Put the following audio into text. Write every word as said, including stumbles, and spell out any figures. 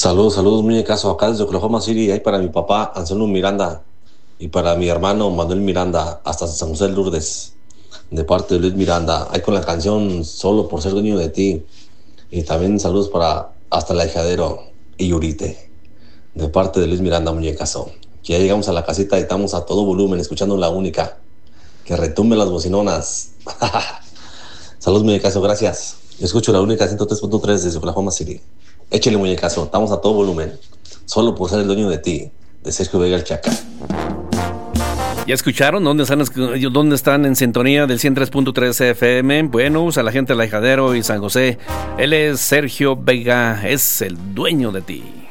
Saludos, saludos, muñecazo. Acá desde Oklahoma City. Hay para mi papá, Anselmo Miranda. Y para mi hermano, Manuel Miranda. Hasta San José de Lourdes. De parte de Luis Miranda. Hay con la canción Solo por ser dueño de ti. Y también saludos para hasta la Hijadero y Yurite. De parte de Luis Miranda, muñecazo. Que ya llegamos a la casita y estamos a todo volumen, escuchando la única. Que retumbe las bocinonas. Saludos, muñecazo, gracias. Yo escucho la única ciento tres punto tres desde Oklahoma City. Échale, muñecazo, estamos a todo volumen. Solo por ser el dueño de ti, de Sergio Vega el Chaca. ¿Ya escucharon dónde están, dónde están en sintonía del ciento tres punto tres F M? Bueno, a la gente de La Hijadero y San José. Él es Sergio Vega, es el dueño de ti.